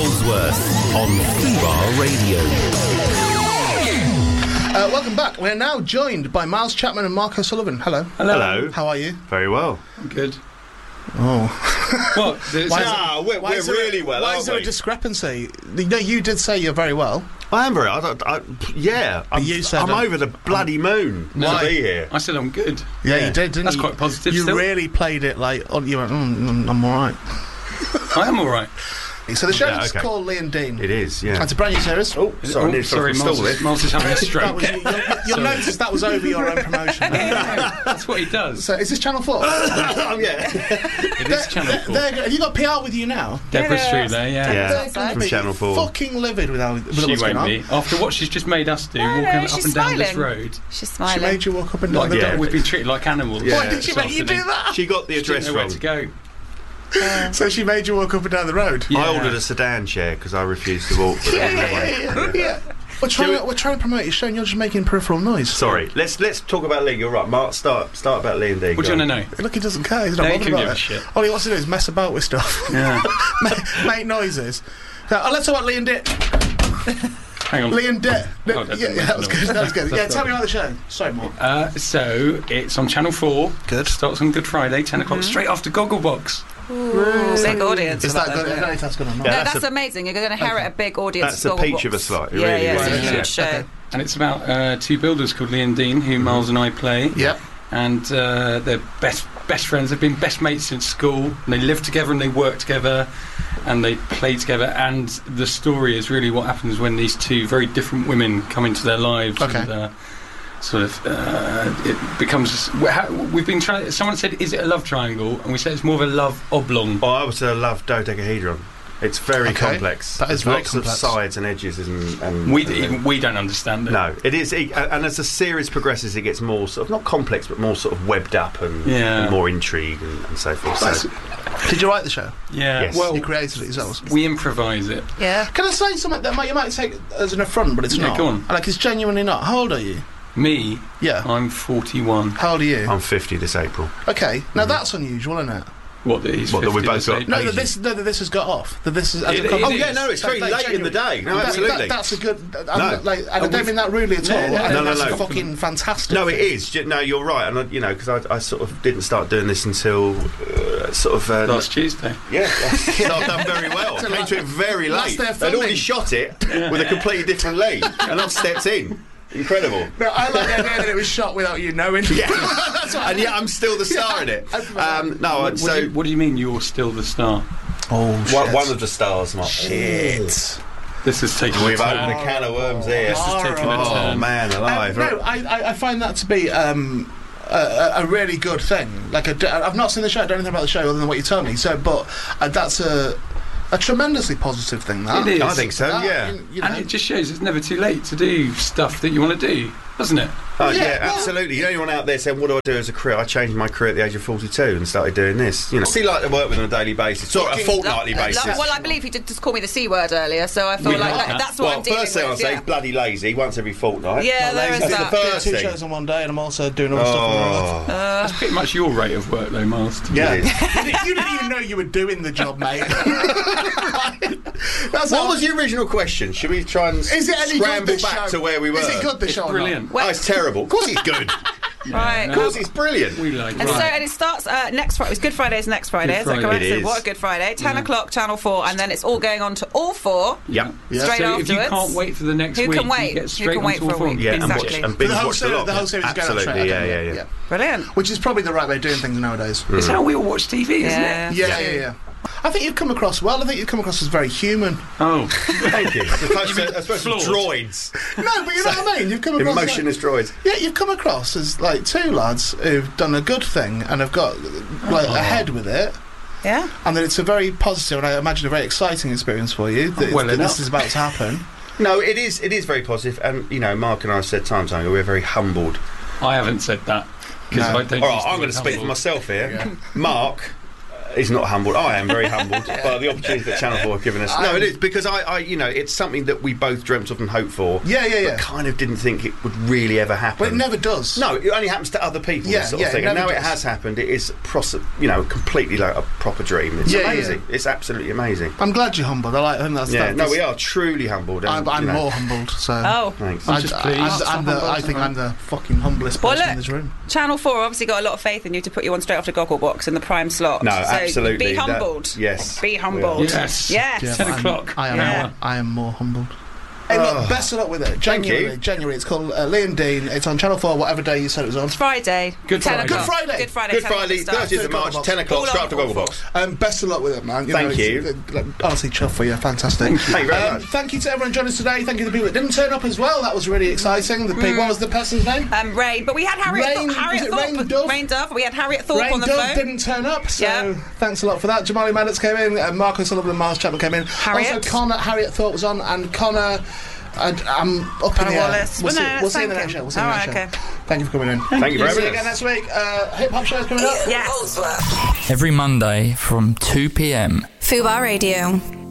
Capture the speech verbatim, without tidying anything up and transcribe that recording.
Molesworth on Fubar Radio. Uh, welcome back. We're now joined by Miles Chapman and Mark O'Sullivan. Hello. Hello. Hello. How are you? Very well. I'm good. Oh. What? Why is Nah, we're, why we're is there- really well, Why aren't is there we? a discrepancy? No, you did say you're very well. I am very. I, don't- I, yeah, I'm, you said I'm that- over the bloody moon Why? to be here. I said I'm good. Yeah, Yeah. you did, didn't That's you? quite positive You still. really played it like, oh, you went, mm, mm, I'm all right. I am all right. So the show Yeah, is okay. called Lee and Dean. It is, yeah. It's a brand new series. Oh, sorry, I Oh, need to sorry, install Miles is, it. Miles is having a That stroke. was, you'll you'll notice that was over your own promotion. That's what he does. So is this Channel four? Oh, yeah. It is Channel They're- four. they're good. Have you got P R with you now? Deborah's Yeah, through yeah. there, yeah. Yeah. They're gonna From be Channel four. fucking livid with, how, with She what's going won't on. be. After what she's just made us do, No, walking no, up she's and down this smiling. road. She's She smiling. made you walk up and down Like, the yeah. road. We've been treated like animals. Yeah. Why did she this make you do afternoon. that? She got the She didn't address know where wrong. to go. So she made you walk up and down the road. Yeah. I ordered a sedan chair because I refused to walk. Yeah, yeah, yeah. We're trying, we- to, we're trying to promote your show and you're just making peripheral noise. Sorry, let's let's talk about Lee. You're right, Mark. Start start about Lee and Dean. What do you Go on. want to know? Look, he doesn't care. He's not No, he bothered couldn't about give a it. shit. All he wants to do is mess about with stuff. Yeah. make, make noises. So, oh, let's talk about Lee and Dick. Hang on. Lee and Dick. Oh, that yeah, didn't yeah, make that was noise. good. That was good. Yeah, That's tell me not- about the show. Sorry, Mark. Uh, so, it's on Channel four. Good. Starts on Good Friday, ten o'clock, straight after Gogglebox. Ooh, big audience. Is for that good? I then. don't know if that's good or not. No, Yeah, that's, that's a- amazing. You're going to inherit a big audience. That's a Gogglebox. peach of a slot. It Yeah, really yeah, is. it's a Yeah. huge show. Okay. And it's about uh, two builders called Lee and Dean, who Miles and I play. Yep. And uh, they're best best friends. They've been best mates since school. And they live together and they work together and they play together. And the story is really what happens when these two very different women come into their lives. Okay. And, uh, sort of, uh, it becomes. We've been trying. Someone said, "Is it a love triangle?" And we said it's more of a love oblong. Oh, I would say I love dodecahedron. It's very Okay. complex. That is There's very lots complex. of sides and edges and. and We and even we don't understand it. No, it is, it, and as the series progresses, it gets more sort of not complex, but more sort of webbed up and, Yeah. and more intrigue and, and so forth. That's- So, Did you write the show? Yeah. Yes. Well, You created it yourselves? we improvise it. Yeah. Can I say something that might, you might take as an affront, but it's Yeah, not? go on. Like, it's genuinely not. How old are you? Me, Yeah. I'm forty-one. How old are you? I'm fifty this April. Okay. Now, that's unusual, isn't it? What, that he's What, that we fifty both this got- age? No, Ages. that this, no, that this has got off. That this is. As It- a it com- Oh yeah, is. no, it's very That- that late in the day. No, that- absolutely. That, that's a good. I'm No. not, like, I Oh, don't we- mean that rudely at all. No, no, I think no, no, that's no. fucking fantastic. No, it is. Ju- No, you're right, and I, you know, because I, I sort of didn't start doing this until uh, sort of uh, Last Tuesday. yeah, so I've done very well. So Came like- to it very last late. day of They'd already filming. shot it with a completely different lead, and I've stepped in. Incredible. No, I like the idea that it was shot without you knowing. Yeah, That's what I and yet I'm still the star in it. Um, no, What, so what, do you, what do you mean you're still the star? Oh, shit. one, one of the stars, Mark. Shit. This is taking We've a opened a turn. can of worms here. This is taking a Oh turn. man, Um, alive! no, I, I, I find that to be um, a, a a really good thing. Like, a, I've not seen the show. I don't know anything about the show other than what you told me. So, but uh, that's a a tremendously positive thing. That It is. I think so. That, Yeah. you- you know. And it just shows it's never too late to do stuff that you want to do, doesn't it? Oh, Yeah, yeah, well- absolutely. You know, anyone out there saying, "What do I do as a career?" I changed my career at the age of forty-two and started doing this. You know, I still like to work with on a daily basis, or a Fucking fortnightly Lo- basis. lo- well, I believe he did just call me the C word earlier, so I feel We like like that, that. that's what well, I'm dealing first thing I'll with. say yeah. is bloody lazy. Once every fortnight. Yeah, there is That's that. the Doing first two thing. shows in one day, and I'm also doing other stuff. in my life. Oh, That's pretty much your rate of work, though, Miles. to be Yeah, honest. you, didn't, you didn't even know you were doing the job, mate. Right. That's what how- was the original question? Should we try and Is it any scramble good? This back show? to where we were? Is it good? This show? or not? Brilliant. Oh, it's terrible. Of course, it's good. Right. no. Of course, it's brilliant. We like And so, right. and it starts uh, next Friday. It's Good Friday is next Friday, Good is that Friday. correct? It So is. what a Good Friday. ten o'clock, Channel four, and then it's all going on to all four. Yeah. Yeah. Straight so if you afterwards. can't wait for the next Who week, can wait? you get Who straight can wait onto for a all four. week? Yeah, and watch Exactly. and For binge the whole watch a series, lot. the whole series is going on straight. Absolutely, yeah, Okay, yeah, yeah. Brilliant. Which is probably the right way of doing things nowadays. It's how we all watch T V, isn't Yeah. it? Yeah, yeah, yeah. I think you've come across well. I think you've come across as very human. Oh, Thank you. As opposed to, as opposed to flawed. droids. No, but you know what I mean. You've come across like- Emotionless droids. yeah, you've come across as like two lads who've done a good thing and have got like ahead with it, Yeah. and that it's a very positive and I imagine a very exciting experience for you. That, Well that enough. this is about to happen. No, it is. It is very positive, and you know, Mark and I have said time and time ago, we're very humbled. I haven't said that because No. I don't. All right, used to I'm be going to speak for humble. myself here. Mark, uh, He's not humbled. I am very humbled by the opportunity that Channel four have given us. No, it is because I, I, you know, it's something that we both dreamt of and hoped for. Yeah, yeah, yeah. But kind of didn't think it would really ever happen. But it never does. No, it only happens to other people. Yeah, this sort yeah, of thing. it And never now it does. has happened. It is, pros- you know, completely like a proper dream. It's Yeah, yeah. amazing. It's absolutely amazing. I'm glad you're humbled. I like him. That's Yeah, that, no, that's- we are truly humbled. And, I'm, I'm you know, more humbled. So. Oh. Thanks. I, just I, pleased. I'm, I'm the, I think I'm the fucking humblest person Well, in this look, room. Channel four obviously got a lot of faith in you to put you on straight after Gogglebox in the prime slot. No, so absolutely. Be That- humbled. yes. Be humbled. Yes. Yes. Yeah, ten but I'm- o'clock. I am, Yeah. more, I am more humbled. Hey, look, Oh. best of luck with it. Thank January, you. January. It's called uh, Lee and Dean. It's on Channel four, whatever day you said it was on. Friday. Good ten Friday. Good o'clock. Friday. Good Friday. Good ten o'clock Friday, it starts. thirtieth of March, ten o'clock, All straight on after Google Gogglebox. Um, best of luck with it, man. You Thank know, you. it's, uh, like, honestly, chuffed for you. Fantastic. Thank you very um, much. Thank you to everyone joining us today. Thank you to the people that didn't turn up as well. That was really exciting. The people, what was the person's name? Um, Rain, but we had Harriet, Rain- Thorpe, Harriet was it Thorpe, Rain Dove? Rain Dove. We had Harriet Thorpe Rain on the Dove phone. didn't turn up, so Yeah. thanks a lot for that. Jamali Maddox came in, uh, Marco Sullivan and Miles Chapman came in. Harriet. Also, Connor, Harriet Thorpe was on, and Connor. I, I'm up Connor in the air. Wallace. We'll Well, see, no, we'll see you in the thank next him. show. We'll see you in the All next right, show. Thank you for coming in. Thank you for See having you us. again next week. Uh, Hip Hop show's coming up. Yes. Every Monday from two p m. Fubar Radio.